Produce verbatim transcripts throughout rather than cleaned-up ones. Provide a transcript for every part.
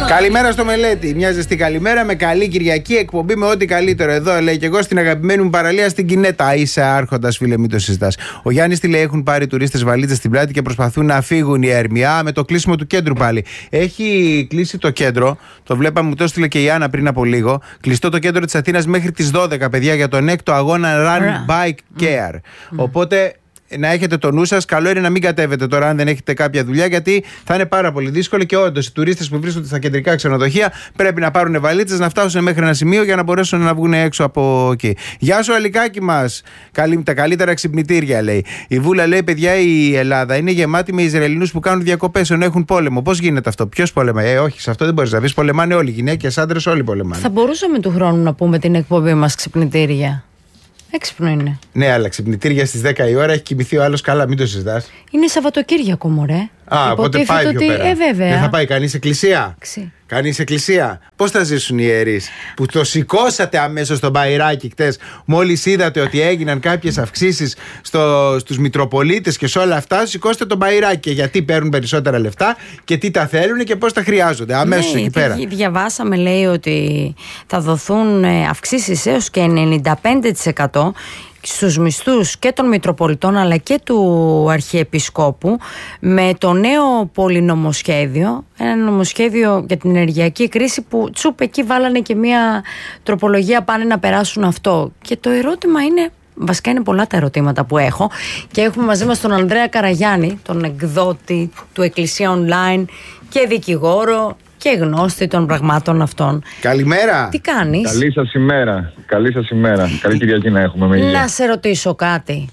Καλημέρα στο Μελέτη. Μια ζεστή καλημέρα με καλή Κυριακή εκπομπή με ό,τι καλύτερο. Εδώ λέει και εγώ στην αγαπημένη μου παραλία στην Κινέτα. Είσαι άρχοντας, φίλε, μην το συζητάς. Ο Γιάννης τι λέει: έχουν πάρει τουρίστες βαλίτσες στην πλάτη και προσπαθούν να φύγουν οι Ερμιά με το κλείσιμο του κέντρου πάλι. Έχει κλείσει το κέντρο. Το βλέπαμε, μου το έστειλε και η Άννα πριν από λίγο. Κλειστό το κέντρο της Αθήνας μέχρι τις δώδεκα, παιδιά, για τον έκτο αγώνα Run Bike Care. Mm. Οπότε να έχετε το νου σας. Καλό είναι να μην κατέβετε τώρα αν δεν έχετε κάποια δουλειά, γιατί θα είναι πάρα πολύ δύσκολο και όντως οι τουρίστες που βρίσκονται στα κεντρικά ξενοδοχεία πρέπει να πάρουν βαλίτσες, να φτάσουν μέχρι ένα σημείο για να μπορέσουν να βγουν έξω από εκεί. Γεια σου, Αλικάκι μας. Καλή, τα καλύτερα ξυπνητήρια, λέει. Η Βούλα λέει: παιδιά, η Ελλάδα είναι γεμάτη με Ισραηλινούς που κάνουν διακοπές ενώ έχουν πόλεμο. Πώς γίνεται αυτό? Ποιος πολεμάει? Ε, όχι, σε αυτό δεν μπορείς να πεις. Πολεμάνε όλοι. Γυναίκες, άντρες, όλοι πολεμάνε. Θα μπορούσαμε του χρόνου να πούμε την εκπομπή μας ξυπνητήρια. Έξυπνο είναι. Ναι, αλλά ξυπνητήρια στις δέκα η ώρα έχει κοιμηθεί ο άλλος καλά, μην το συζητάς. Είναι Σαββατοκύριακο, μωρέ. Α, οπότε πάει πιο ότι... πέρα. Ε, βέβαια. Δεν θα πάει κανείς εκκλησία. Ξή. Κανείς εκκλησία. Πώς θα ζήσουν οι ιερείς που το σηκώσατε αμέσως στο μπαϊράκι χτες, μόλις είδατε ότι έγιναν κάποιες αυξήσεις στο, στους Μητροπολίτες και σε όλα αυτά? Σηκώστε το μπαϊράκι. Και γιατί παίρνουν περισσότερα λεφτά και τι τα θέλουν και πώς τα χρειάζονται. Αμέσως ναι, εκεί πέρα. Διαβάσαμε, λέει, ότι θα δοθούν αυξήσεις έως και ενενήντα πέντε τοις εκατό στους μισθούς και των Μητροπολιτών αλλά και του Αρχιεπισκόπου με το νέο πολυνομοσχέδιο, ένα νομοσχέδιο για την ενεργειακή κρίση που τσουπ εκεί βάλανε και μια τροπολογία, πάνε να περάσουν αυτό. Και το ερώτημα είναι, βασικά είναι πολλά τα ερωτήματα που έχω, και έχουμε μαζί μας τον Ανδρέα Καραγιάννη, τον εκδότη του Εκκλησία Online και δικηγόρο και γνώστη των πραγμάτων αυτών. Καλημέρα. Τι κάνεις? Καλή σας ημέρα. Καλή σας ημέρα. Καλή Κυριακή να έχουμε με υγεία. Να σε ρωτήσω κάτι.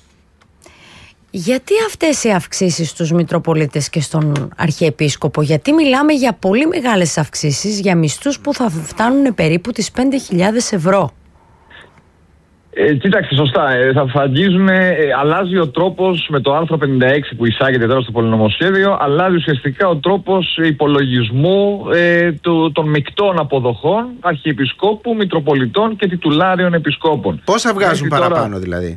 Γιατί αυτές οι αυξήσεις στους Μητροπολίτες και στον Αρχιεπίσκοπο? Γιατί μιλάμε για πολύ μεγάλες αυξήσεις για μισθούς που θα φτάνουν περίπου τις πέντε χιλιάδες ευρώ. Ε, κοίταξε, σωστά. Ε, θα φαγγίζουν, ε, αλλάζει ο τρόπος με το άρθρο πενήντα έξι που εισάγεται τώρα στο πολυνομοσχέδιο, αλλάζει ουσιαστικά ο τρόπος υπολογισμού ε, του, των μεικτών αποδοχών Αρχιεπισκόπου, Μητροπολιτών και τιτουλάριων επισκόπων. Πόσα βγάζουν μέχρι παραπάνω τώρα, δηλαδή?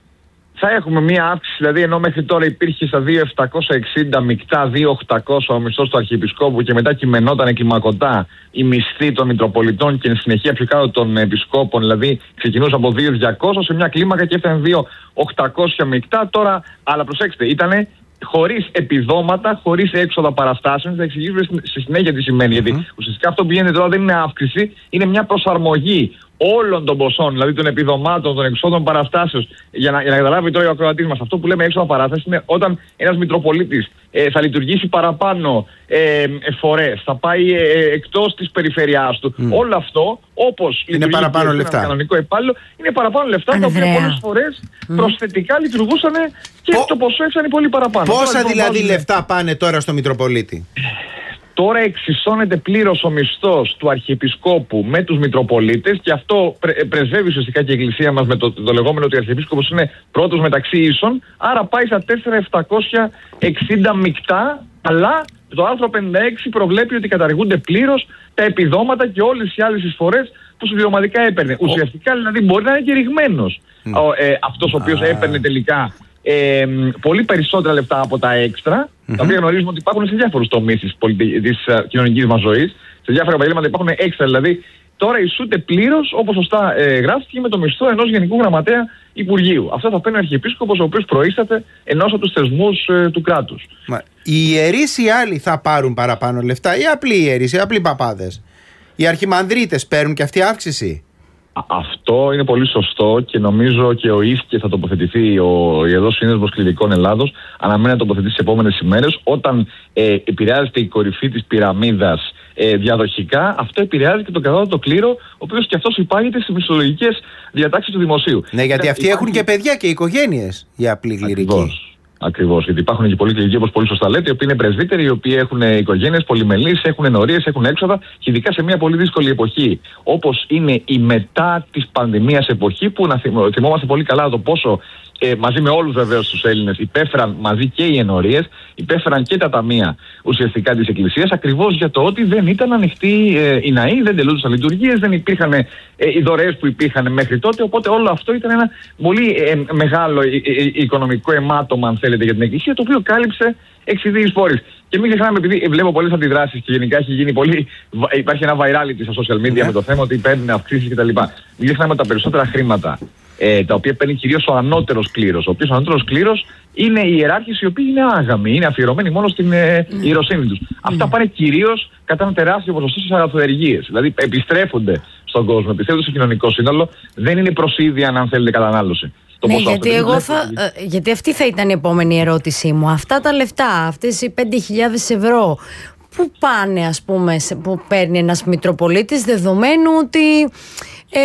Θα έχουμε μία αύξηση, δηλαδή ενώ μέχρι τώρα υπήρχε στα δύο χιλιάδες επτακόσια εξήντα μεικτά, δύο χιλιάδες οκτακόσια ο μισθός του Αρχιεπισκόπου και μετά κειμενόταν κλιμακωτά η μισθή των Μητροπολιτών και εν συνεχεία πιο κάτω των Επισκόπων, δηλαδή ξεκινούσε από δύο χιλιάδες διακόσια σε μια κλίμακα και έφτανε δύο χιλιάδες οκτακόσια μεικτά. Τώρα, αλλά προσέξτε, ήταν χωρίς επιδόματα, χωρίς έξοδα παραστάσεων. Θα εξηγήσουμε στη συνέχεια τι σημαίνει. Mm-hmm. Γιατί ουσιαστικά αυτό που γίνεται τώρα δεν είναι αύξηση, είναι μια προσαρμογή όλων των ποσών, δηλαδή των επιδομάτων, των εξόδων παραστάσεως. Για να, για να καταλάβει τώρα ο ακροατής μας, αυτό που λέμε έξοδα παράσταση είναι όταν ένας Μητροπολίτης ε, θα λειτουργήσει παραπάνω ε, ε, φορές, θα πάει ε, εκτός της περιφερειάς του. Mm. Όλο αυτό, όπως λειτουργεί ένα κανονικό υπάλληλο, είναι παραπάνω λεφτά, Ανδρέα, τα οποία πολλές φορές mm. προσθετικά λειτουργούσαν και Πο... το ποσό έφτανε πολύ παραπάνω. Πόσα τώρα, δηλαδή βάζουμε... λεφτά πάνε τώρα στο Μητροπολίτη? Τώρα εξισώνεται πλήρως ο μισθός του Αρχιεπισκόπου με τους Μητροπολίτες και αυτό πρε, πρεσβεύει ουσιαστικά και η Εκκλησία μας με το, το λεγόμενο ότι ο Αρχιεπίσκοπος είναι πρώτος μεταξύ ίσων, άρα πάει στα τέσσερις χιλιάδες επτακόσια εξήντα μεικτά, αλλά το άρθρο πενήντα έξι προβλέπει ότι καταργούνται πλήρως τα επιδόματα και όλες οι άλλες εισφορές που συμπληρωματικά έπαιρνε. Oh. Ουσιαστικά δηλαδή μπορεί να είναι και ρηγμένος mm. ο, ε, αυτός ο οποίος ah. έπαιρνε τελικά Ε, πολύ περισσότερα λεφτά από τα έξτρα, mm-hmm. τα οποία γνωρίζουμε ότι υπάρχουν σε διάφορους τομείς της, πολιτι... της uh, κοινωνικής μας ζωής. Σε διάφορα επαγγέλματα υπάρχουν έξτρα, δηλαδή τώρα ισούται πλήρως, όπως σωστά ε, γράφτηκε, με το μισθό ενός Γενικού Γραμματέα Υπουργείου. Αυτό θα παίρνει ο Αρχιεπίσκοπος, ο οποίος προείσταται ενός από τους θεσμούς ε, του κράτους. Μα, οι ιερείς οι άλλοι θα πάρουν παραπάνω λεφτά, οι απλοί ιερείς, οι απλοί παπάδες? Οι αρχιμανδρίτες παίρνουν και αυτή αύξηση? Αυτό είναι πολύ σωστό και νομίζω και ο ΙΣΚΕ θα τοποθετηθεί, ο Ιερός Σύνδεσμος Κληρικών Ελλάδος, αναμένει να τοποθετηθεί τις επόμενες ημέρες. Όταν ε, επηρεάζεται η κορυφή της πυραμίδας ε, διαδοχικά, αυτό επηρεάζει και τον κατώτατο κλήρο, ο οποίος και αυτός υπάγεται στις μισθολογικές διατάξεις του δημοσίου. Ναι, γιατί αυτοί υπάρχουν και παιδιά και οικογένειες, οι απλοί κληρικοί. Ακριβώς, γιατί υπάρχουν και πολλοί κληρικοί, όπως πολύ σωστά λέτε, οι οποίοι είναι πρεσβύτεροι, οι οποίοι έχουν οικογένειες πολυμελείς, έχουν ενορίες, έχουν έξοδα, και ειδικά σε μια πολύ δύσκολη εποχή, όπως είναι η μετά της πανδημίας εποχή, που να θυμόμαστε πολύ καλά το πόσο ε, μαζί με όλους βεβαίως τους Έλληνες υπέφεραν μαζί και οι ενορίες, υπέφεραν και τα ταμεία ουσιαστικά της Εκκλησίας, ακριβώς για το ότι δεν ήταν ανοιχτοί ε, οι ναοί, δεν τελούνταν λειτουργίες, δεν υπήρχαν ε, οι δωρεές που υπήρχαν μέχρι τότε. Οπότε όλο αυτό ήταν ένα πολύ ε, μεγάλο ε, ε, ε, οικονομικό αιμάτωμα, αν θέλετε, για την Εκκλησία, το οποίο κάλυψε εξ ιδίης φόρης. Και μην ξεχνάμε, επειδή βλέπω πολλές αντιδράσεις και γενικά έχει γίνει πολύ. Υπάρχει ένα virality στα social media yeah. με το θέμα ότι παίρνουν αυξήσεις κτλ. Μην ξεχνάμε ότι τα περισσότερα χρήματα ε, τα οποία παίρνει κυρίως ο ανώτερος κλήρος. Ο οποίος ο ανώτερος κλήρος είναι οι ιεράρχες οι οποίοι είναι άγαμοι, είναι αφιερωμένοι μόνο στην ε, mm. ιεροσύνη τους. Mm. Αυτά πάνε κυρίως κατά ένα τεράστιο ποσοστό στις αγαθοεργίες. Δηλαδή επιστρέφονται στον κόσμο, επιστρέφονται στο κοινωνικό σύνολο, δεν είναι προσίδια αν θέλετε κατανάλωση. Ναι, γιατί, εγώ θα, ε, γιατί αυτή θα ήταν η επόμενη ερώτησή μου. Αυτά τα λεφτά, αυτές οι πέντε χιλιάδες ευρώ, πού πάνε, ας πούμε, που παίρνει ένας Μητροπολίτης, δεδομένου ότι ε,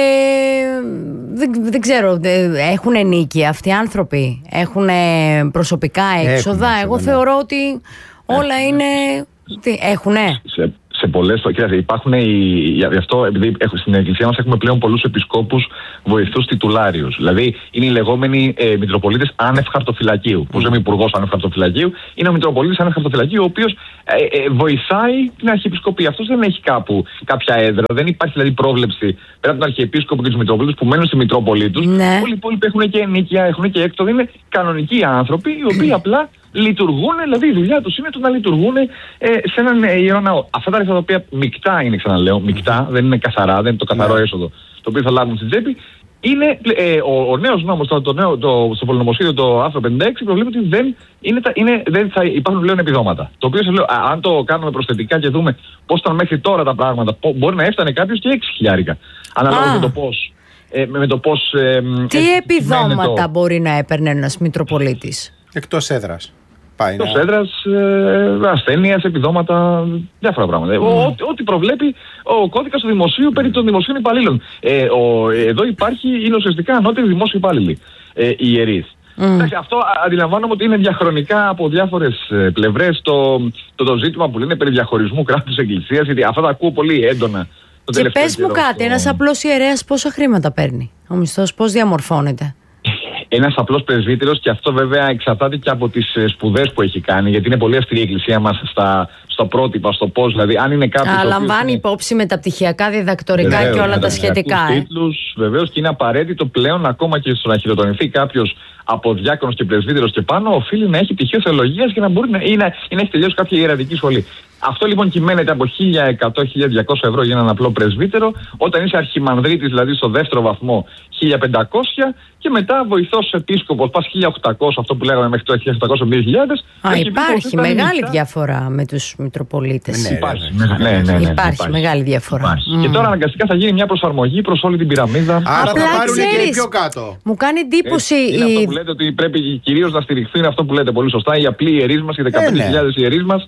δεν, δεν ξέρω, έχουν ενίκη αυτοί οι άνθρωποι, έχουν προσωπικά έξοδα. Έχουν, εγώ θεωρώ ότι όλα έχουν. είναι... Τι, έχουνε. Σε, σε πολλές, κοιτάξτε, υπάρχουν οι, γι' αυτό, επειδή στην εκκλησία μας έχουμε πλέον πολλούς επισκόπους βοηθούς τιτουλάριους. Δηλαδή είναι οι λεγόμενοι ε, Μητροπολίτες άνευ χαρτοφυλακίου. Που λέμε υπουργός άνευ χαρτοφυλακίου, είναι ο Μητροπολίτης άνευ χαρτοφυλακίου, ο οποίος ε, ε, βοηθάει την Αρχιεπισκοπή. Αυτός δεν έχει κάπου κάποια έδρα. Δεν υπάρχει δηλαδή πρόβλεψη πέρα από τον Αρχιεπίσκοπο και τους Μητροπολίτες που μένουν στη Μητρόπολη τους. Ναι. Όλοι οι υπόλοιποι έχουν και ενοίκια, έχουν και έκτο. Είναι κανονικοί άνθρωποι οι οποίοι απλά λειτουργούν, δηλαδή η δουλειά τους είναι το να λειτουργούν ε, σε έναν ε, ιερό ναό. Αυτά τα λεφτά τα οποία μεικτά είναι, ξαναλέω, μεικτά, δεν είναι καθαρά, δεν είναι το καθαρό έσοδο το οποίο θα λάβουν στην τσέπη. Είναι ε, ο, ο νέος νόμος, το, το νέο, το, στο πολυνομοσχέδιο το άρθρο πενήντα έξι προβλέπει ότι δεν, είναι τα, είναι, δεν θα υπάρχουν πλέον επιδόματα. Το οποίο λέω, α, αν το κάνουμε προσθετικά και δούμε πώς ήταν μέχρι τώρα τα πράγματα, μπορεί να έφτανε κάποιος και έξι χιλιάρικα. Ανάλογα με το πώς. Ε, με το πώς ε, τι επιδόματα το... μπορεί να έπαιρνε ένας Μητροπολίτης? Εκτός έδρας. Εκτός έδρας, ε, ασθένειας, επιδόματα, διάφορα πράγματα. Mm. Ό, ό,τι προβλέπει ο κώδικας του δημοσίου περί των δημοσίων υπαλλήλων. Ε, ο, εδώ υπάρχει, είναι ουσιαστικά ανώτεροι δημόσιοι υπάλληλοι, ε, οι ιερείς. Mm. Εντάξει, αυτό αντιλαμβάνομαι ότι είναι διαχρονικά από διάφορες πλευρές το, το, το ζήτημα που λένε περί διαχωρισμού κράτους εκκλησίας, γιατί αυτά τα ακούω πολύ έντονα. Και πες μου κάτι, στο... ένας απλός ιερέας πόσα χρήματα παίρνει? Ο μισθός πώς διαμορφώνεται? Ένας απλός πρεσβύτερος, και αυτό βέβαια εξαρτάται και από τις σπουδές που έχει κάνει, γιατί είναι πολύ αυστηρή η εκκλησία μας στα, στο πρότυπα, στο πώς. Δηλαδή, αν είναι κάποιος. Α, λαμβάνει είναι... υπόψη μεταπτυχιακά, διδακτορικά βεβαίως, και όλα τα σχετικά. Ε. Τίτλους, βεβαίως, και είναι απαραίτητο πλέον ακόμα και στο να χειροτονηθεί κάποιος από διάκονος και πρεσβύτερος και πάνω, οφείλει να έχει πτυχίο θεολογίας και να μπορεί να, ή να, ή να έχει τελειώσει κάποια ιερατική σχολή. Αυτό λοιπόν κυμαίνεται από χίλια εκατό με χίλια διακόσια ευρώ για έναν απλό πρεσβύτερο. Όταν είσαι αρχιμανδρίτης, δηλαδή στο δεύτερο βαθμό, χίλια πεντακόσια, και μετά βοηθός επίσκοπος, πας χίλια οκτακόσια, αυτό που λέγαμε μέχρι το χίλια οκτακόσια με δύο χιλιάδες. Α, υπάρχει μεγάλη νύχτα. διαφορά με τους Μητροπολίτες. Ναι, υπάρχει, ναι, ναι, ναι, ναι, ναι, υπάρχει, υπάρχει μεγάλη διαφορά. Mm. Και τώρα αναγκαστικά θα γίνει μια προσαρμογή προς όλη την πυραμίδα. Άρα θα πάρουν και πιο κάτω. Μου κάνει εντύπωση. Ε, είναι η... αυτό που λέτε, ότι πρέπει κυρίως να στηριχθεί, αυτό που λέτε πολύ σωστά, οι απλοί ιερείς μας, οι δεκαπέντε χιλιάδες ιερείς μας.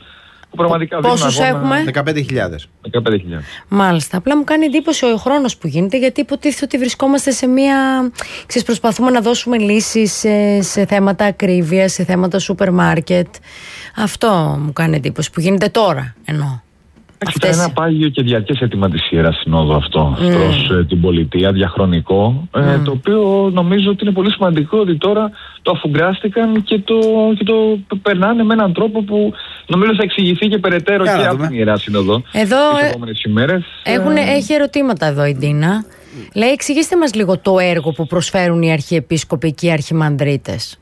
Πόσους έχουμε? δεκαπέντε χιλιάδες. Μάλιστα. Απλά μου κάνει εντύπωση ο χρόνος που γίνεται, γιατί υποτίθεται ότι βρισκόμαστε σε μια. Ξέρεις, προσπαθούμε να δώσουμε λύσεις σε, σε θέματα ακρίβειας, σε θέματα σούπερ μάρκετ. Αυτό μου κάνει εντύπωση που γίνεται τώρα, εννοώ. Ήταν ένα πάγιο και διαρκές αίτημα της Ιεράς Συνόδου αυτό mm. προς ε, την πολιτεία, διαχρονικό, mm. ε, το οποίο νομίζω ότι είναι πολύ σημαντικό ότι τώρα το αφουγκράστηκαν και το, και το περνάνε με έναν τρόπο που νομίζω θα εξηγηθεί και περαιτέρω Άρα, και από την Ιερά Σύνοδο εδώ, τις επόμενες ημέρες. Έχουν, ε... Έχει ερωτήματα εδώ η Ντίνα. Λέει, εξηγήστε μας λίγο το έργο που προσφέρουν οι αρχιεπίσκοποι και οι αρχιμανδρίτες.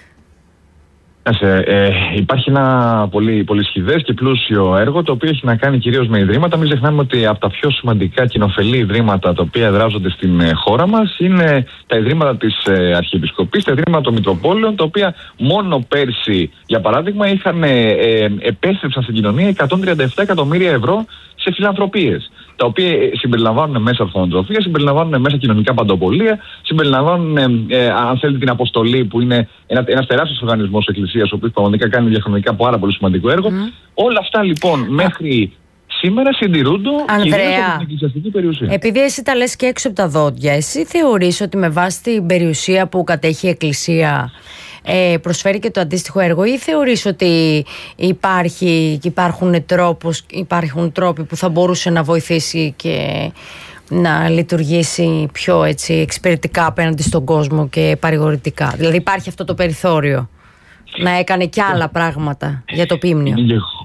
Ε, ε, υπάρχει ένα πολύ, πολύ σχηδές και πλούσιο έργο, το οποίο έχει να κάνει κυρίως με ιδρύματα. Μην ξεχνάμε ότι από τα πιο σημαντικά κοινοφελή ιδρύματα τα οποία εδράζονται στην ε, χώρα μας είναι τα ιδρύματα της ε, Αρχιεπισκοπής, τα ιδρύματα των Μητροπόλεων, τα οποία μόνο πέρσι, για παράδειγμα, είχαν, ε, ε, επέστρεψαν στην κοινωνία εκατόν τριάντα επτά εκατομμύρια ευρώ σε φιλανθρωπίες, τα οποία συμπεριλαμβάνουν μέσα ορφανοτροφία, συμπεριλαμβάνουν μέσα κοινωνικά παντοπολία, συμπεριλαμβάνουν, ε, ε, αν θέλετε, την αποστολή, που είναι ένα, ένας τεράστιος οργανισμός της Εκκλησίας, ο οποίος πραγματικά κάνει διαχρονικά πάρα πολύ σημαντικό έργο. Mm. Όλα αυτά λοιπόν μέχρι σήμερα συντηρούνται κυρίως από την εκκλησιαστική περιουσία. Επειδή εσύ τα λες και έξω από τα δόντια, εσύ θεωρείς ότι με βάση την περιουσία που κατέχει η Εκκλησία Ε, προσφέρει και το αντίστοιχο έργο, ή θεωρείς ότι υπάρχει, υπάρχουν, τρόπους, υπάρχουν τρόποι που θα μπορούσε να βοηθήσει και να λειτουργήσει πιο έτσι εξυπηρετικά απέναντι στον κόσμο και παρηγορητικά? Δηλαδή υπάρχει αυτό το περιθώριο να έκανε και άλλα πράγματα για το ποίμνιο? Είναι,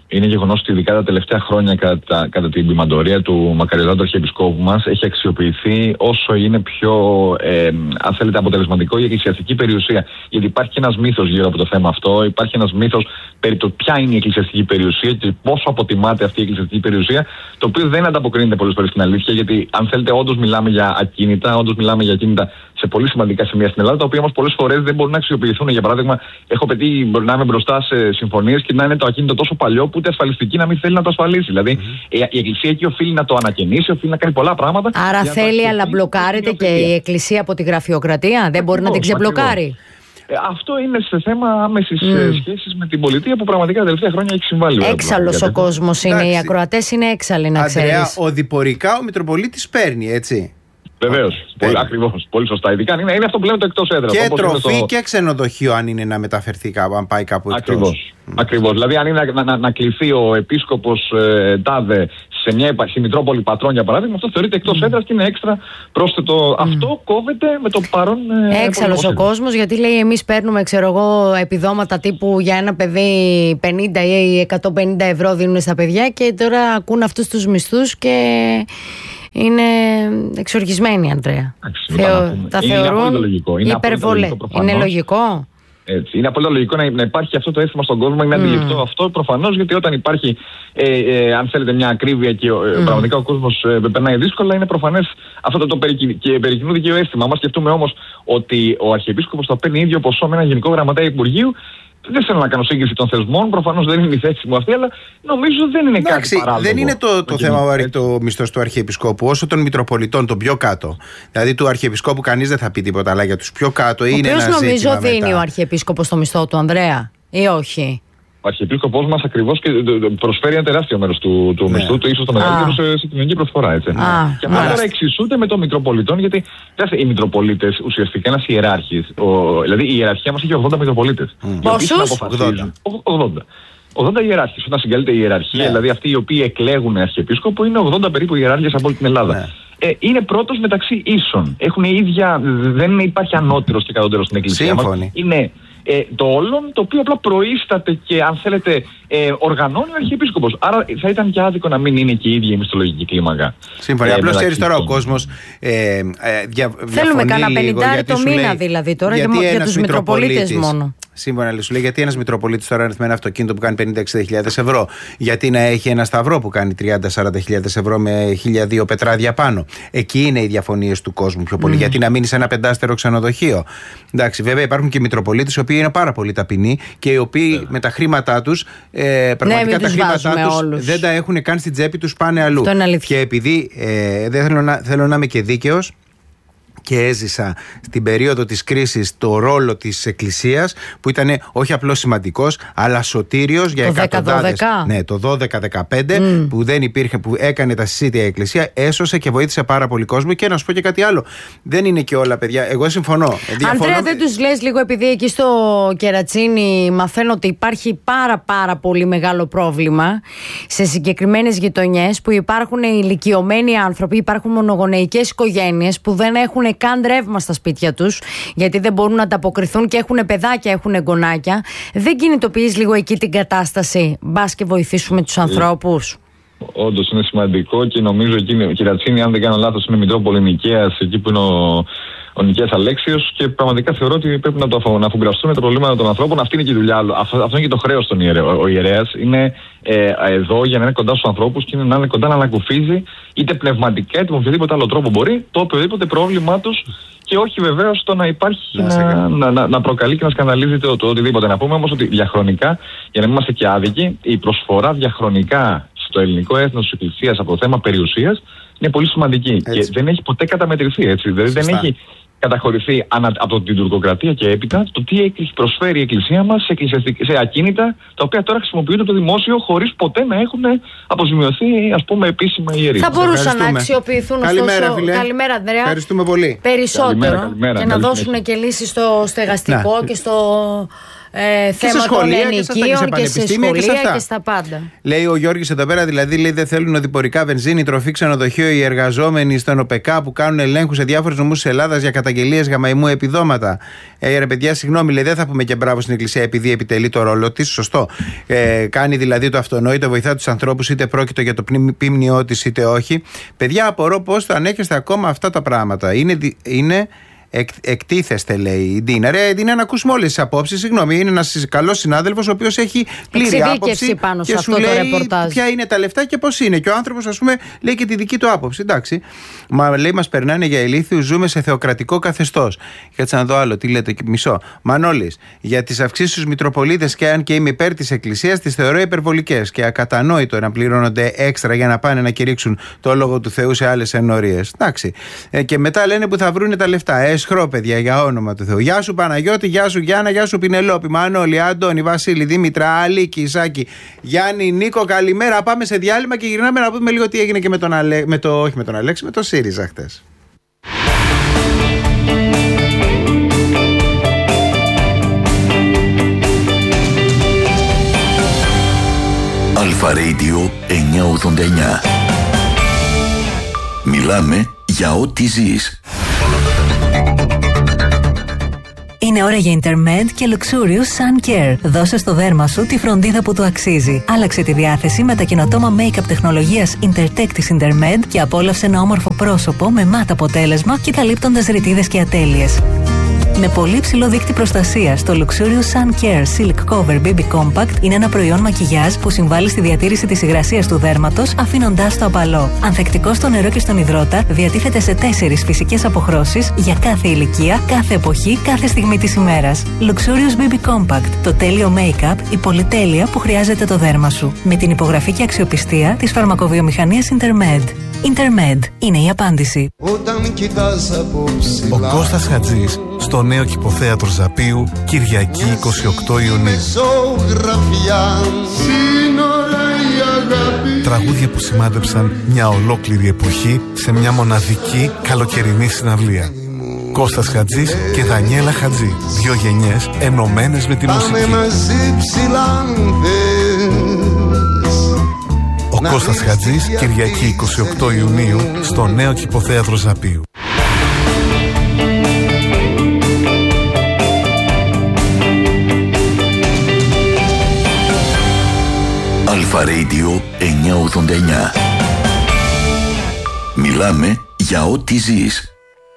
Είναι γεγονός ότι ειδικά τα τελευταία χρόνια κατά, κατά την ποιμαντορία του μακαριωτάτου Αρχιεπισκόπου μας έχει αξιοποιηθεί όσο είναι πιο ε, αν θέλετε, αποτελεσματικό η εκκλησιαστική περιουσία. Γιατί υπάρχει και ένας μύθος γύρω από το θέμα αυτό. Υπάρχει ένας μύθος περί το ποια είναι η εκκλησιαστική περιουσία και πόσο αποτιμάται αυτή η εκκλησιαστική περιουσία, το οποίο δεν ανταποκρίνεται πολλές φορές στην αλήθεια. Γιατί αν θέλετε, όντως μιλάμε για ακίνητα, όντως μιλάμε για ακίνητα σε πολύ σημαντικά σημεία στην Ελλάδα, τα οποία όμως πολλές φορές δεν μπορούν να αξιοποιηθούν. Για παράδειγμα, έχω πετύχει, μπορεί να είμαι μπροστά σε συμφωνίες και να είναι το ακίνητο τόσο παλιό που ούτε ασφαλιστική να μην θέλει να το ασφαλίσει. Δηλαδή, mm-hmm. η Εκκλησία εκεί οφείλει να το ανακαινήσει, οφείλει να κάνει πολλά πράγματα. Άρα θέλει, αλλά μπλοκάρεται και η Εκκλησία από τη γραφειοκρατία. Δεν ακριβώς, μπορεί να την ξεμπλοκάρει. Ε, αυτό είναι σε θέμα άμεσης mm. σχέσης με την πολιτεία που πραγματικά τα τελευταία χρόνια έχει συμβάλει. Έξαλλος ο κόσμος είναι. Εντάξει. Οι ακροατές είναι έξαλλοι, να ξέρεις. Αντρέα, οδηπορικά ο Μητροπολίτης παίρνει, έτσι. Βεβαίως, πολύ, ακριβώς, πολύ σωστά. Ειδικά είναι, είναι αυτό που λέμε το εκτός έδρας. Και τροφή το... και ξενοδοχείο, αν είναι να μεταφερθεί κάπου, αν πάει κάπου εκτός. Ακριβώς. Mm. Ακριβώς. Δηλαδή, αν είναι να, να, να κληθεί ο επίσκοπος ε, τάδε σε μια στη Μητρόπολη Πατρών, για παράδειγμα, αυτό θεωρείται εκτός mm. έδρας και είναι έξτρα πρόσθετο. Mm. Αυτό κόβεται με το παρόν. Ε, Έξαλλος ο κόσμος, γιατί λέει εμείς παίρνουμε, ξέρω εγώ, επιδόματα τύπου για ένα παιδί πενήντα ή εκατόν πενήντα ευρώ δίνουν στα παιδιά και τώρα ακούν αυτούς τους μισθούς και. Είναι εξοργισμένοι, Ανδρέα. Θεω... Τα είναι θεωρούν υπερβολές. Είναι λογικό. Έτσι. Είναι πολύ λογικό να, να υπάρχει αυτό το αίσθημα στον κόσμο, είναι mm. αντιληπτό αυτό προφανώς, γιατί όταν υπάρχει, ε, ε, αν θέλετε, μια ακρίβεια και ε, mm. πραγματικά ο κόσμος ε, περνάει δύσκολα, είναι προφανές αυτό το, το περικοινού δικαίου αίσθημα. Αν σκεφτούμε όμως ότι ο Αρχιεπίσκοπος θα παίρνει ίδιο ποσό με ένα Γενικό Γραμματέα Υπουργείου. Δεν θέλω να κάνω σύγκριση των θεσμών, προφανώς δεν είναι η θέση μου αυτή, αλλά νομίζω δεν είναι Εντάξει, κάτι παράδοξο. Δεν είναι το, το θέμα ο μισθός του Αρχιεπισκόπου, όσο των Μητροπολιτών, τον πιο κάτω. Δηλαδή του Αρχιεπισκόπου κανείς δεν θα πει τίποτα, αλλά για τους πιο κάτω ο είναι ένα ζήτημα. Ποιος νομίζω δίνει μετά. Ο Αρχιεπίσκοπος το μισθό του, Ανδρέα, ή όχι? Ο Αρχιεπίσκοπος μας ακριβώς και προσφέρει ένα τεράστιο μέρος του, του ναι. μισθού του, ίσως το μεγαλύτερο σε, σε κοινωνική προσφορά. Έτσι. Α, και αυτό τώρα εξισούται με των Μητροπολιτών, γιατί οι Μητροπολίτες ουσιαστικά ένας ιεράρχης, ο, δηλαδή η ιεραρχία μας έχει ογδόντα Μητροπολίτες. Mm. Πόσους? ογδόντα. ογδόντα ιεράρχες. Όταν συγκαλείται η ιεραρχία, yeah. δηλαδή αυτοί οι οποίοι εκλέγουν Αρχιεπίσκοπο, είναι ογδόντα περίπου ιεράρχες από όλη την Ελλάδα. Yeah. Ε, είναι πρώτος μεταξύ ίσων. Έχουν ίδια, δεν υπάρχει ανώτερος και κατώτερος στην Εκκλησία μας. Είναι ε, το όλον, το οποίο απλά προείσταται και, αν θέλετε, ε, οργανώνει ο Αρχιεπίσκοπος. Άρα θα ήταν και άδικο να μην είναι και η ίδια η μισθολογική κλίμακα. Σύμφωνα. Ε, Απλώς ξέρεις τώρα ο κόσμος ε, ε, δια, θέλουμε κανένα πενήντα το μήνα λέει, δηλαδή τώρα για, για τους Μητροπολίτες μόνο. Σύμφωνα, σου λέει, γιατί ένας Μητροπολίτης τώρα με ένα αυτοκίνητο που κάνει πενήντα με εξήντα χιλιάδες ευρώ, γιατί να έχει ένα σταυρό που κάνει τριάντα με σαράντα χιλιάδες ευρώ με χίλια δύο πετράδια πάνω. Εκεί είναι οι διαφωνίες του κόσμου πιο πολύ. Mm. Γιατί να μείνει σε ένα πεντάστερο ξενοδοχείο. Εντάξει, βέβαια υπάρχουν και Μητροπολίτες οι οποίοι είναι πάρα πολύ ταπεινοί και οι οποίοι yeah. με τα χρήματά τους, ε, πραγματικά ναι, τα χρήματά τους δεν τα έχουν καν στην τσέπη τους, πάνε αλλού. Και επειδή ε, δεν θέλω να, θέλω να είμαι και δίκαιος, και έζησα στην περίοδο της κρίσης το ρόλο της Εκκλησίας που ήταν όχι απλώς σημαντικός αλλά σωτήριος για εκατοντάδες. Ναι, το δώδεκα δεκαπέντε mm. που δεν υπήρχε, που έκανε τα συσίτια η Εκκλησία, έσωσε και βοήθησε πάρα πολύ κόσμο. Και να σου πω και κάτι άλλο. Δεν είναι και όλα, παιδιά. Εγώ συμφωνώ. Ανδρέα, δεν τους λες λίγο, επειδή εκεί στο Κερατσίνι μαθαίνω ότι υπάρχει πάρα πάρα πολύ μεγάλο πρόβλημα σε συγκεκριμένες γειτονιές που υπάρχουν ηλικιωμένοι άνθρωποι, υπάρχουν μονογονεϊκές οικογένειες που δεν έχουν καν ρεύμα στα σπίτια τους, γιατί δεν μπορούν να ανταποκριθούν και έχουν παιδάκια, έχουν εγγονάκια. Δεν κινητοποιείς λίγο εκεί την κατάσταση? Μπας και βοηθήσουμε τους ανθρώπους. Όντως είναι σημαντικό και νομίζω εκεί η Κερατσίνη, αν δεν κάνω λάθος, είναι Μητρόπολη Νικαίας, εκεί που είναι ο, ο Νικαίας Αλέξιος, και πραγματικά θεωρώ ότι πρέπει να, το, να αφουγκραστούν τα προβλήματα των ανθρώπων. Αυτή είναι και η δουλειά. Αυτό, αυτό είναι και το χρέος των ιερέα. Ο ιερέας είναι ε, εδώ για να είναι κοντά στους ανθρώπους και να είναι κοντά να ανακουφίζει είτε πνευματικά είτε με οποιοδήποτε άλλο τρόπο μπορεί το οποιοδήποτε πρόβλημά τους, και όχι βεβαίως το να υπάρχει να, να, να, να προκαλεί και να σκανδαλίζει το, το οτιδήποτε. Να πούμε όμως ότι διαχρονικά, για να μην είμαστε και άδικοι, η προσφορά διαχρονικά στο ελληνικό έθνος της Εκκλησίας από το θέμα περιουσίας είναι πολύ σημαντική. Έτσι. Και δεν έχει ποτέ καταμετρηθεί, έτσι. Δηλαδή δεν έχει καταχωρηθεί ανα, από την τουρκοκρατία και έπειτα το τι έχει προσφέρει η Εκκλησία μας σε, σε ακίνητα, τα οποία τώρα χρησιμοποιούνται το δημόσιο χωρίς ποτέ να έχουν αποζημιωθεί, ας πούμε, επίσημα ιερείς. Θα μπορούσαν να αξιοποιηθούν, καλημέρα, ωστόσο. Καλημέρα, Ανδρέα. Ευχαριστούμε πολύ. Περισσότερο. Καλημέρα, καλημέρα, και να δώσουν και λύσεις στο στεγαστικό να. και στο ε, θέμα των ενοικίων και σε σχολεία και, και, και στα πάντα. Λέει ο Γιώργης εδώ πέρα, δηλαδή λέει, δεν θέλουν οδηπορικά, βενζίνη, τροφή, ξενοδοχείο οι εργαζόμενοι στον ΟΠΕΚΑ που κάνουν ελέγχους σε διάφορους νομούς της Ελλάδας για καταγγελίες γαμαϊμού επιδόματα. Ε, ρε παιδιά, συγγνώμη, λέει, δεν θα πούμε και μπράβο στην Εκκλησία επειδή επιτελεί το ρόλο της. Σωστό. Ε, κάνει δηλαδή το αυτονόητο, βοηθά τους ανθρώπους, είτε πρόκειται για το πίμνιό της είτε όχι. Παιδιά, απορώ πώς θα ανέχεστε ακόμα αυτά τα πράγματα. Είναι. είναι Εκ, εκτίθεστε, λέει η Ντίνα. Ρε, Ντίνα, να ακούσουμε όλες τις απόψεις. Συγγνώμη, είναι ένας καλός συνάδελφος ο οποίος έχει πλήρη άποψη πάνω και σε σου αυτό λέει το ρεπορτάζ. Ποια είναι τα λεφτά και πώς είναι. Και ο άνθρωπος, ας πούμε, λέει και τη δική του άποψη. Εντάξει. Μα λέει, μας περνάνε για ηλίθιους, ζούμε σε θεοκρατικό καθεστώς. Κάτσε να δω άλλο, τι λέτε, μισό. Μανώλης, για τις αυξήσεις στους Μητροπολίτες και αν και είμαι υπέρ της Εκκλησίας, τις θεωρώ υπερβολικές και ακατανόητο να πληρώνονται έξτρα για να πάνε να κηρύξουν το λόγο του Θεού σε άλλες ενορίες. Εντάξει. Ε, και μετά λένε που θα βρούνε τα λεφτά. Εσχρό, παιδιά, για όνομα του Θεού. Γεια σου Παναγιώτη, γεια σου Γιάννα, γεια σου Πινελόπη, Μανώλη, Αντώνη, Βασίλη, Δήμητρα, Αλίκη, Ισάκη, Γιάννη, Νίκο, καλημέρα. Πάμε σε διάλειμμα και γυρνάμε να πούμε λίγο τι έγινε και με τον, Ale... με το... όχι με τον Αλέξη, με το ΣΥΡΙΖΑ χτες. Αλφα Radio εννιακόσια ογδόντα εννιά. Μιλάμε για ό,τι ζεις. Είναι ώρα για Intermed και Luxurious Sun Care. Δώσε στο δέρμα σου τη φροντίδα που του αξίζει. Άλλαξε τη διάθεση με τα καινοτόμα make-up τεχνολογίας Intertech της Intermed και απόλαυσε ένα όμορφο πρόσωπο με μάτ αποτέλεσμα και καλύπτοντας ρητίδες και ατέλειες. Με πολύ ψηλό δείκτη προστασίας, το Luxurious Sun Care Silk Cover μπέιμπι Compact είναι ένα προϊόν μακιγιάζ που συμβάλλει στη διατήρηση της υγρασίας του δέρματος, αφήνοντάς το απαλό. Ανθεκτικό στο νερό και στον υδρότα, διατίθεται σε τέσσερις φυσικές αποχρώσεις για κάθε ηλικία, κάθε εποχή, κάθε στιγμή της ημέρας. Luxurious μπέιμπι Compact, το τέλειο make-up, η πολυτέλεια που χρειάζεται το δέρμα σου. Με την υπογραφή και αξιοπιστία της φαρμακοβιομηχανίας Intermed. Intermed είναι η απάντηση. Ο Κώστας Χατζής στο νέο Κηποθέατρο Ζαπίου, Κυριακή είκοσι οκτώ Ιουνίου. Τραγούδια που σημάδεψαν μια ολόκληρη εποχή σε μια μοναδική καλοκαιρινή συναυλία. Κώστας Χατζής και Δανιέλα Χατζή. Δύο γενιές ενωμένες με τη μουσική. Ο Κώστας Χατζής, Κυριακή είκοσι οκτώ Ιουνίου, στο νέο Κηποθέατρο Ζαπίου. Αλφα Radio εννιακόσια ογδόντα εννιά. Μιλάμε για ό,τι ζεις.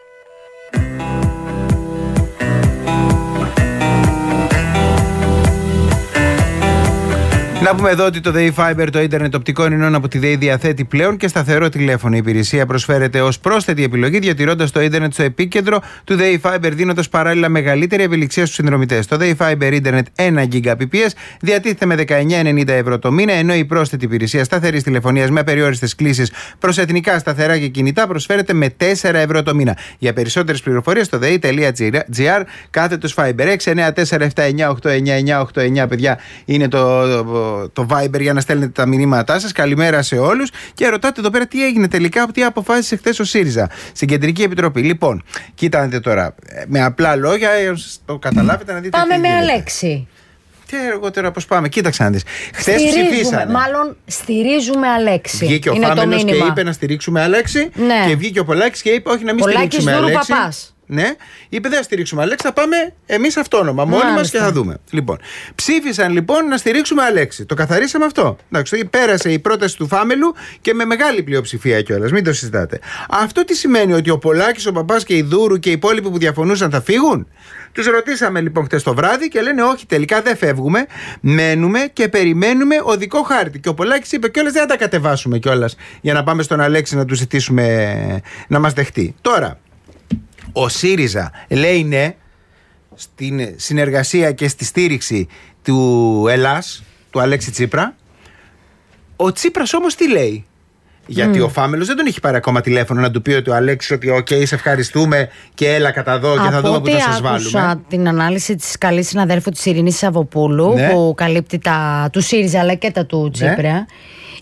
Να πούμε εδώ ότι το ΔΕΗ Fiber, το ίντερνετ οπτικών ινών από τη ΔΕΗ, διαθέτει πλέον και σταθερό τηλέφωνο. Η υπηρεσία προσφέρεται ως πρόσθετη επιλογή, διατηρώντας το ίντερνετ στο επίκεντρο του ΔΕΗ Fiber, δίνοντας παράλληλα μεγαλύτερη ευελιξία στους συνδρομητές. Το ΔΕΗ Fiber ίντερνετ ένα Gbps διατίθεται με δεκαεννιά ενενήντα ευρώ το μήνα, ενώ η πρόσθετη υπηρεσία σταθερής τηλεφωνίας με απεριόριστες κλήσεις προς εθνικά σταθερά και κινητά προσφέρεται με τέσσερα ευρώ το μήνα. Για περισσότερες πληροφορίες στο dei.gr κάθετος Fiber. έξι εννιά τέσσερα επτά εννιά οκτώ εννιά εννιά οκτώ εννιά, παιδιά, είναι το. το Viber για να στέλνετε τα μηνύματά σας. Καλημέρα σε όλους. Και ρωτάτε εδώ πέρα τι έγινε τελικά, τι αποφάσισε χθες ο ΣΥΡΙΖΑ στην Κεντρική Επιτροπή. Λοιπόν, κοίτατε τώρα, με απλά λόγια, το καταλάβετε να δείτε. Πάμε τι με γίνεται. Αλέξη. Τι εγώ τώρα πώς πάμε, κοίταξε να δεις. Χθες ψηφίσανε. Μάλλον στηρίζουμε Αλέξη. Βγήκε ο Φάμελος και είπε να στηρίξουμε Αλέξη. Ναι. Και βγήκε ο Πολάκης και είπε όχι να μην Πολάκης στηρίξουμε Αλέξη. Παπάς. Ναι, είπε δεν θα στηρίξουμε Αλέξη, θα πάμε εμείς αυτόνομα, μόνοι μας και θα δούμε. Λοιπόν, ψήφισαν λοιπόν να στηρίξουμε Αλέξη. Το καθαρίσαμε αυτό. Εντάξει, πέρασε η πρόταση του Φάμελου και με μεγάλη πλειοψηφία κιόλας. Μην το συζητάτε. Αυτό τι σημαίνει, ότι ο Πολάκης, ο Παπάς και η Δούρου και οι υπόλοιποι που διαφωνούσαν θα φύγουν? Τους ρωτήσαμε λοιπόν χτες το βράδυ και λένε όχι, τελικά δεν φεύγουμε. Μένουμε και περιμένουμε οδικό χάρτη. Και ο Πολάκης είπε κιόλας δεν θα τα κατεβάσουμε κιόλας για να πάμε στον Αλέξη να του ζητήσουμε να μας δεχτεί. Τώρα. Ο ΣΥΡΙΖΑ λέει ναι στην συνεργασία και στη στήριξη του Ελλάς, του Αλέξη Τσίπρα. Ο Τσίπρας όμως τι λέει? Γιατί mm. ο Φάμελος δεν τον έχει πάρει ακόμα τηλέφωνο να του πει ότι ο Αλέξης ότι οκ, okay, σε ευχαριστούμε και έλα κατά εδώ και θα δούμε που θα σας βάλουμε. Από την ανάλυση της καλής συναδέλφου της Ειρηνής Σαββοπούλου, ναι, που καλύπτει τα του ΣΥΡΙΖΑ αλλά και τα του Τσίπρα, ναι,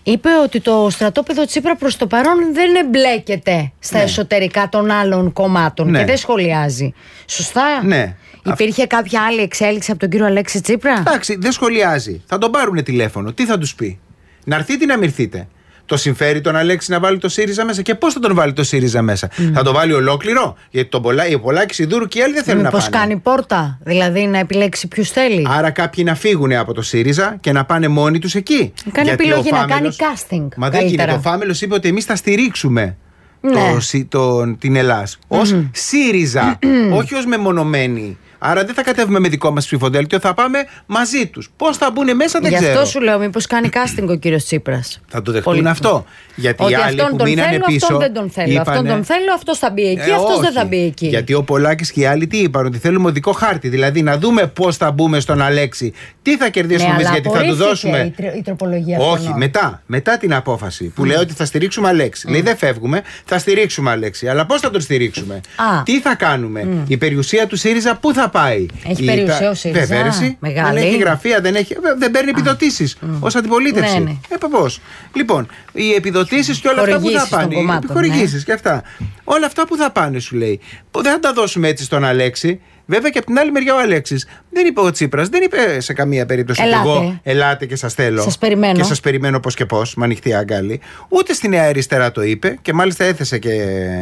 είπε ότι το στρατόπεδο Τσίπρα προς το παρόν δεν εμπλέκεται στα ναι. εσωτερικά των άλλων κομμάτων ναι. και δεν σχολιάζει. Σωστά. Ναι. Υπήρχε Αυ... κάποια άλλη εξέλιξη από τον κύριο Αλέξη Τσίπρα? Εντάξει, δεν σχολιάζει. Θα τον πάρουν τηλέφωνο. Τι θα τους πει? Να έρθείτε ή να μην έρθείτε? Το συμφέρει τον Αλέξη να βάλει το ΣΥΡΙΖΑ μέσα? Και πώς θα τον βάλει το ΣΥΡΙΖΑ μέσα? Mm. Θα το βάλει ολόκληρο? Γιατί τον Πολά... ο Πολάκης, Σιδούρου και οι άλλοι δεν θέλουν Μήπως να πάνε. Πώς κάνει πόρτα, δηλαδή να επιλέξει ποιους θέλει. Άρα κάποιοι να φύγουν από το ΣΥΡΙΖΑ και να πάνε μόνοι τους εκεί. Κάνει γιατί επιλογή Φάμελος... να κάνει casting. Μα δεν γίνεται. Ο Φάμελος είπε ότι εμείς θα στηρίξουμε ναι. το, το, την Ελλάς ως mm-hmm. ΣΥΡΙΖΑ, όχι ως μεμονωμένη. Άρα δεν θα κατέβουμε με δικό μας ψηφοδέλτιο, θα πάμε μαζί τους. Πώς θα μπουν μέσα δεν Γι' ξέρω. Γι' αυτό σου λέω, μήπως κάνει casting ο κύριος Τσίπρας. Θα το δεχτούν Πολύ... αυτό. Γιατί ότι οι άλλοι που μείνανε θέλω, πίσω. Αυτόν δεν τον θέλω. Είπανε... Αυτόν τον θέλω, αυτός θα μπει εκεί, ε, αυτός όχι. δεν θα μπει εκεί. Γιατί ο Πολάκης και οι άλλοι τι είπαν? Ότι θέλουμε οδικό χάρτη. Δηλαδή να δούμε πώς θα μπούμε στον Αλέξη. Τι θα κερδίσουμε εμείς, ναι, γιατί θα του δώσουμε. Η, τρι... η τροπολογία όχι, αυτών. μετά, μετά την απόφαση που mm. λέει ότι θα στηρίξουμε Αλέξη. Mm. Λέει δεν φεύγουμε, θα στηρίξουμε Αλέξη. Αλλά πώς θα τον στηρίξουμε? Ah. Τι θα κάνουμε? Mm. Η περιουσία του ΣΥΡΙΖΑ πού θα πάει? Έχει περιουσία ο ΣΥΡΙΖΑ? Δεν έχει γραφεία, δεν, έχει, δεν παίρνει επιδοτήσεις mm. ως αντιπολίτευση. Ναι, ναι. Ε, πώς. Λοιπόν, οι επιδοτήσεις και όλα αυτά που θα πάνε. Οι επιχορηγήσεις ναι. και αυτά. Όλα αυτά που θα πάνε, σου λέει. Δεν θα τα δώσουμε έτσι στον Αλέξη. Βέβαια και από την άλλη μεριά ο Αλέξης δεν είπε, ο Τσίπρας δεν είπε σε καμία περίπτωση ότι εγώ ελάτε και σας θέλω. Σας περιμένω. Και σας περιμένω πώς και πώς, με ανοιχτή άγκαλη. Ούτε στη Νέα Αριστερά το είπε και μάλιστα έθεσε και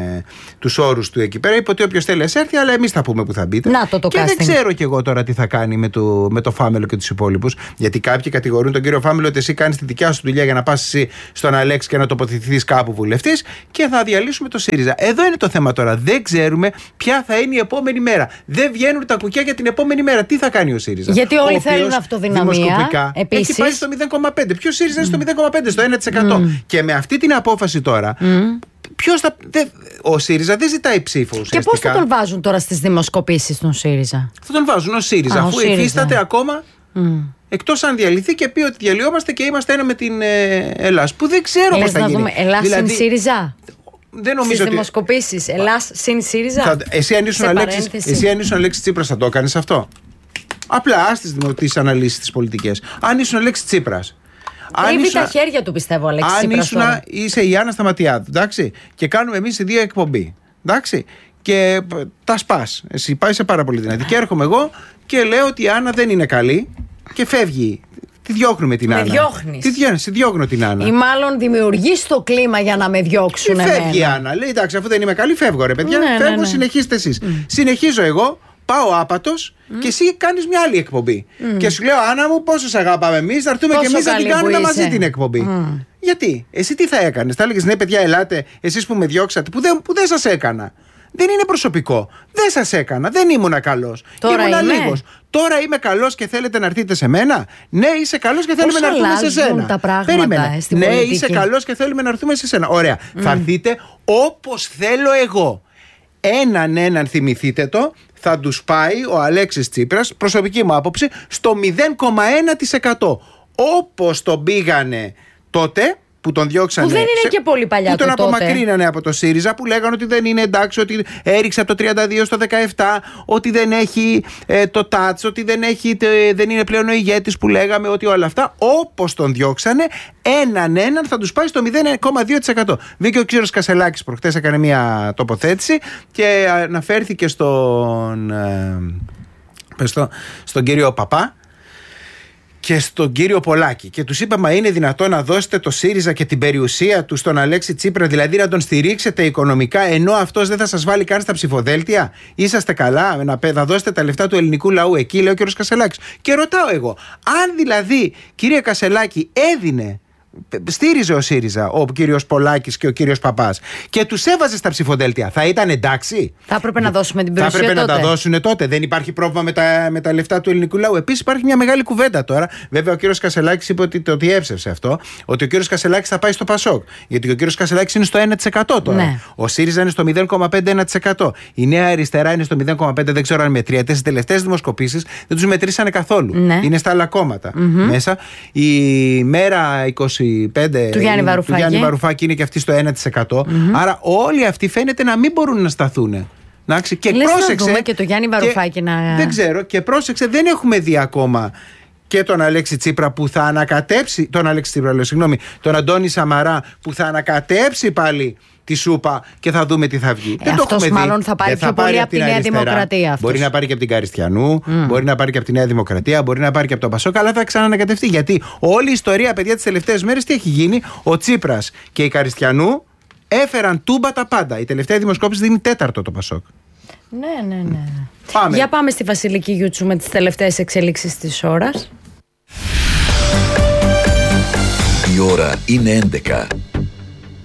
τους όρους του εκεί πέρα. Είπε ότι όποιος θέλει να έρθει, αλλά εμείς θα πούμε που θα μπείτε. Να το το και casting. Δεν ξέρω κι εγώ τώρα τι θα κάνει με το, με το Φάμελο και τους υπόλοιπους. Γιατί κάποιοι κατηγορούν τον κύριο Φάμελο ότι εσύ κάνεις τη δικιά σου δουλειά για να πας εσύ στον Αλέξη και να τοποθετηθείς κάπου βουλευτής και θα διαλύσουμε το ΣΥΡΙΖΑ. Εδώ είναι το θέμα τώρα. Δεν ξέρουμε ποια θα είναι η επόμενη μέρα. Δεν βγαίνουν τα κουκιά για την επόμενη μέρα. Τι θα κάνει ο ΣΥΡΙΖΑ? Γιατί όλοι θέλουν αυτοδυναμία. Επίσης. Έχει πάει στο μηδέν κόμμα πέντε. Ποιο ΣΥΡΙΖΑ είναι στο μηδέν κόμμα πέντε, στο ένα τοις εκατό. Mm. Και με αυτή την απόφαση τώρα, mm. ποιος θα. Δε, ο ΣΥΡΙΖΑ δεν ζητάει ψήφο ουσιαστικά. Και πώς θα τον βάζουν τώρα στις δημοσκοπήσεις τον ΣΥΡΙΖΑ? Θα τον βάζουν ως ΣΥΡΙΖΑ, Α, αφού ΣΥΡΙΖΑ. υφίσταται ακόμα. Mm. Εκτός αν διαλυθεί και πει ότι διαλυόμαστε και είμαστε ένα με την ε, Ελλάς. Που δεν ξέρω πώς θα γίνει. Δούμε, Ελλάς δηλαδή, συν ΣΥΡΙΖΑ. Δεν νομίζω στις ότι... δημοσκοπήσεις Ελλάς συν ΣΥΡΙΖΑ. Θα... Εσύ αν ήσουν Αλέξης Τσίπρας θα το έκανες αυτό? Απλά ας τις, τις αναλύσεις τις πολιτικές. Αν ήσουν Αλέξης Τσίπρας, Τρίβει τα χέρια του πιστεύω Αλέξη αν Τσίπρας. Αν ήσουν είσαι η Άννα Σταματιάδου, εντάξει, και κάνουμε εμείς οι δύο εκπομπή, εντάξει, και τα σπάς. Εσύ πάει σε πάρα πολύ δυνατή. Και έρχομαι εγώ και λέω ότι η Άννα δεν είναι καλή και φεύγει. Τη διώχνουμε την με Άννα. Με διώχνεις. Τι διώχνεις, τη διώχνω την Άννα. Ή μάλλον δημιουργείς το κλίμα για να με διώξουν. Και φεύγει η Άννα. Λέει εντάξει, αφού δεν είμαι καλή, φεύγω ρε παιδιά. Ναι, φεύγω, ναι, ναι. Συνεχίστε εσείς. Mm. Συνεχίζω εγώ, πάω άπατος mm. και εσύ κάνεις μια άλλη εκπομπή. Mm. Και σου λέω Άννα μου, πόσο σε αγάπαμε εμείς, θα έρθουμε και εμείς να την κάνουμε μαζί την εκπομπή. Mm. Γιατί, εσύ τι θα έκανες? Θα έλεγες ναι, παιδιά, ελάτε, εσείς που με διώξατε, που δεν, που δεν σας έκανα. Δεν είναι προσωπικό. Δεν σας έκανα. Δεν ήμουνα καλός. Ήμουνα λίγος. Τώρα είμαι καλός και θέλετε να έρθετε σε μένα. Ναι, είσαι καλός και θέλουμε να έρθουμε σε σένα. Τα πράγματα Περίμενε. στην ναι, πολιτική. Είσαι καλός και θέλουμε να έρθουμε σε σένα. Ωραία. Mm. Θα έρθετε όπως θέλω εγώ. Έναν έναν θυμηθείτε το. Θα τους πάει ο Αλέξης Τσίπρας, προσωπική μου άποψη, στο μηδέν κόμμα ένα τοις εκατό. Όπως τον πήγανε τότε. Που τον διώξανε. Που δεν είναι σε... και πολύ παλιά που το τον τότε. απομακρύνανε από το ΣΥΡΙΖΑ, που λέγανε ότι δεν είναι εντάξει, ότι έριξε από το τριάντα δύο στο δεκαεπτά, ότι δεν έχει ε, το τάτς, ότι δεν, έχει, ε, δεν είναι πλέον ο ηγέτης που λέγαμε, ότι όλα αυτά. Όπως τον διώξανε, έναν έναν θα τους πάει στο μηδέν κόμμα δύο τοις εκατό. Βγήκε ο κύριος Κασελάκης προχτές, έκανε μια τοποθέτηση και αναφέρθηκε στον, ε, στο, στον κύριο Παπά και στον κύριο Πολάκη και τους είπα, μα είναι δυνατόν να δώσετε το ΣΥΡΙΖΑ και την περιουσία του στον Αλέξη Τσίπρα, δηλαδή να τον στηρίξετε οικονομικά, ενώ αυτός δεν θα σας βάλει καν στα ψηφοδέλτια? Είσαστε καλά να, να δώσετε τα λεφτά του ελληνικού λαού εκεί? Λέει ο κύριος Κασελάκης. Και ρωτάω εγώ, αν δηλαδή, κύριε Κασελάκη, έδινε, στήριζε ο ΣΥΡΙΖΑ ο κύριος Πολάκης και ο κύριος Παπάς και τους έβαζε στα ψηφοδέλτια, θα ήταν εντάξει? Θα έπρεπε να δώσουμε την περιουσία. Θα έπρεπε τότε. να τα δώσουν τότε. Δεν υπάρχει πρόβλημα με τα, με τα λεφτά του ελληνικού λαού. Επίσης υπάρχει μια μεγάλη κουβέντα τώρα. Βέβαια ο κύριος Κασελάκης είπε ότι το διέψευσε αυτό. Ότι ο κύριος Κασελάκης θα πάει στο Πασόκ. Γιατί ο κύριος Κασελάκης είναι στο ένα τοις εκατό τώρα. Ναι. Ο ΣΥΡΙΖΑ είναι στο μηδέν κόμμα πέντε ένα τοις εκατό. Η Νέα Αριστερά είναι στο μηδέν κόμμα πέντε. Δεν ξέρω αν μετριέται. Στις τελευταίες δημοσκοπήσεις δεν τους μετρήσανε καθόλου. Ναι. Είναι στα άλλα κόμματα mm-hmm. μέσα. Η μέρα είκοσι πέντε του Γιάννη Βαρουφάκη. Του Γιάννη Βαρουφάκη είναι και αυτή στο ένα τοις εκατό. Mm-hmm. Άρα όλοι αυτοί φαίνεται να μην μπορούν να σταθούν. Και λες πρόσεξε. Να δούμε και το Γιάννη Βαρουφάκη και, να. Δεν ξέρω, και πρόσεξε, δεν έχουμε δει ακόμα και τον Αλέξη Τσίπρα που θα ανακατέψει. Τον Αλέξη Τσίπρα, λέω, συγγνώμη. Τον Αντώνη Σαμαρά που θα ανακατέψει πάλι τη σούπα και θα δούμε τι θα βγει. Ε, αυτός μάλλον θα πάρει πιο πολύ από τη Νέα Δημοκρατία. Αυτός. Μπορεί να πάρει και από την Καριστιανού, mm. μπορεί να πάρει και από τη Νέα Δημοκρατία, μπορεί να πάρει και από τον Πασόκ, αλλά θα ξανανακατευτεί. Γιατί όλη η ιστορία, παιδιά, τις τελευταίες μέρες τι έχει γίνει? Ο Τσίπρας και η Καριστιανού έφεραν τούμπα τα πάντα. Η τελευταία δημοσκόπηση δίνει τέταρτο το Πασόκ. Ναι, ναι, ναι. Πάμε. Για πάμε στη Βασιλική Γιούτσου με τις τελευταίες εξελίξεις της ώρας. Η ώρα είναι έντεκα.